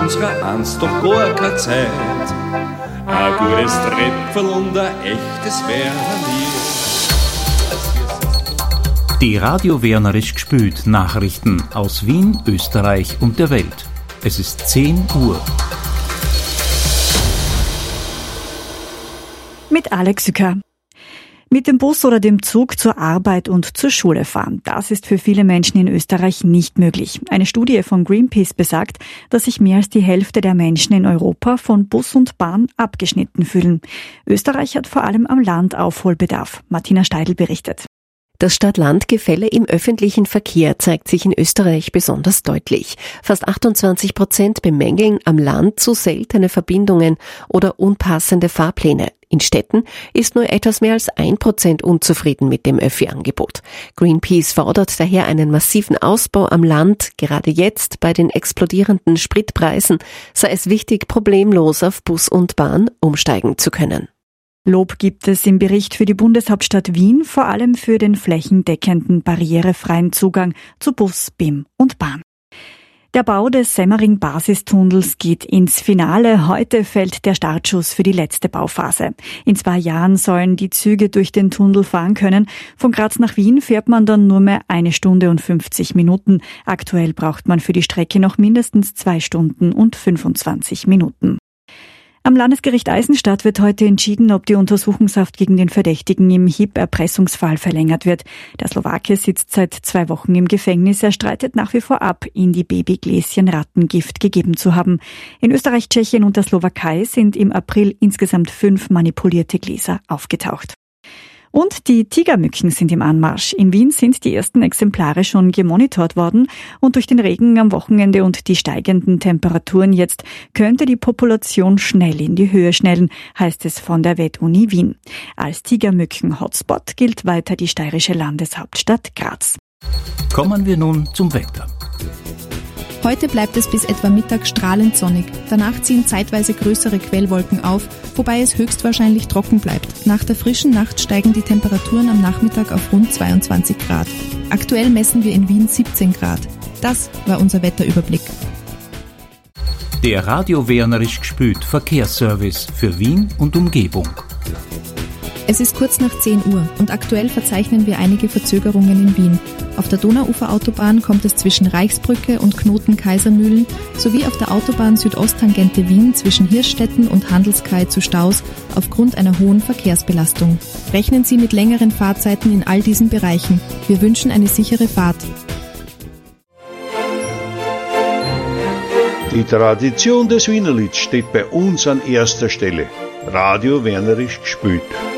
unsere einst doch gar keine Zeit. Ein gutes Trepferl und ein echtes Wernerlied. Die Radio Wernerisch gespült Nachrichten aus Wien, Österreich und der Welt. Es ist 10 Uhr. Mit Alex Sücker. Mit dem Bus oder dem Zug zur Arbeit und zur Schule fahren. Das ist für viele Menschen in Österreich nicht möglich. Eine Studie von Greenpeace besagt, dass sich mehr als die Hälfte der Menschen in Europa von Bus und Bahn abgeschnitten fühlen. Österreich hat vor allem am Land Aufholbedarf. Martina Steidl berichtet. Das Stadt-Land-Gefälle im öffentlichen Verkehr zeigt sich in Österreich besonders deutlich. Fast 28% bemängeln am Land zu seltene Verbindungen oder unpassende Fahrpläne. In Städten ist nur etwas mehr als 1% unzufrieden mit dem Öffi-Angebot. Greenpeace fordert daher einen massiven Ausbau am Land. Gerade jetzt bei den explodierenden Spritpreisen sei es wichtig, problemlos auf Bus und Bahn umsteigen zu können. Lob gibt es im Bericht für die Bundeshauptstadt Wien, vor allem für den flächendeckenden, barrierefreien Zugang zu Bus, BIM und Bahn. Der Bau des Semmering-Basistunnels geht ins Finale. Heute fällt der Startschuss für die letzte Bauphase. In 2 Jahren sollen die Züge durch den Tunnel fahren können. Von Graz nach Wien fährt man dann nur mehr 1 Stunde und 50 Minuten. Aktuell braucht man für die Strecke noch mindestens 2 Stunden und 25 Minuten. Am Landesgericht Eisenstadt wird heute entschieden, ob die Untersuchungshaft gegen den Verdächtigen im HIP-Erpressungsfall verlängert wird. Der Slowake sitzt seit 2 Wochen im Gefängnis. Er streitet nach wie vor ab, ihm die Babygläschen Rattengift gegeben zu haben. In Österreich, Tschechien und der Slowakei sind im April insgesamt 5 manipulierte Gläser aufgetaucht. Und die Tigermücken sind im Anmarsch. In Wien sind die ersten Exemplare schon gemonitort worden und durch den Regen am Wochenende und die steigenden Temperaturen jetzt könnte die Population schnell in die Höhe schnellen, heißt es von der Vet-Uni Wien. Als Tigermücken-Hotspot gilt weiter die steirische Landeshauptstadt Graz. Kommen wir nun zum Wetter. Heute bleibt es bis etwa Mittag strahlend sonnig. Danach ziehen zeitweise größere Quellwolken auf, wobei es höchstwahrscheinlich trocken bleibt. Nach der frischen Nacht steigen die Temperaturen am Nachmittag auf rund 22 Grad. Aktuell messen wir in Wien 17 Grad. Das war unser Wetterüberblick. Der Radio Wernerisch gespült Verkehrsservice für Wien und Umgebung. Es ist kurz nach 10 Uhr und aktuell verzeichnen wir einige Verzögerungen in Wien. Auf der Donauuferautobahn kommt es zwischen Reichsbrücke und Knoten Kaisermühlen sowie auf der Autobahn Südosttangente Wien zwischen Hirschstetten und Handelskai zu Staus aufgrund einer hohen Verkehrsbelastung. Rechnen Sie mit längeren Fahrzeiten in all diesen Bereichen. Wir wünschen eine sichere Fahrt. Die Tradition des Wienerlieds steht bei uns an erster Stelle. Radio Wernerisch gespült.